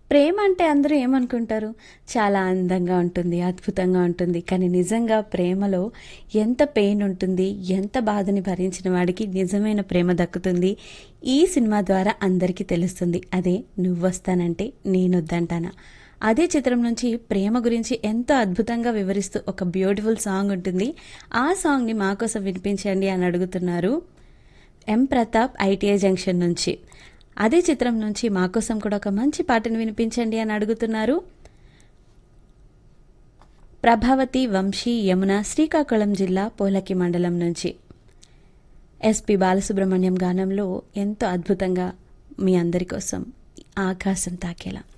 ప్రేమ అంటే అందరూ ఏమనుకుంటారు? చాలా అందంగా ఉంటుంది, అద్భుతంగా ఉంటుంది. కానీ నిజంగా ప్రేమలో ఎంత పెయిన్ ఉంటుంది, ఎంత బాధని భరించిన వాడికి నిజమైన ప్రేమ దక్కుతుంది. ఈ సినిమా ద్వారా అందరికీ తెలుస్తుంది. అదే నువ్వొస్తానంటే నేనొద్దంటానా. అదే చిత్రం నుంచి ప్రేమ గురించి ఎంతో అద్భుతంగా వివరిస్తూ ఒక బ్యూటిఫుల్ సాంగ్ ఉంటుంది. ఆ సాంగ్ని మా కోసం వినిపించండి అని అడుగుతున్నారు ఎం ప్రతాప్ ఐటీఐ జంక్షన్ నుంచి. అదే చిత్రం నుంచి మా కోసం కూడా ఒక మంచి పాటను వినిపించండి అని అడుగుతున్నారు ప్రభావతి వంశీ యమున శ్రీకాకుళం జిల్లా పోలకి మండలం నుంచి. ఎస్పి బాలసుబ్రహ్మణ్యం గానంలో ఎంతో అద్భుతంగా మీ అందరి కోసం ఆకాశం తాకేలా.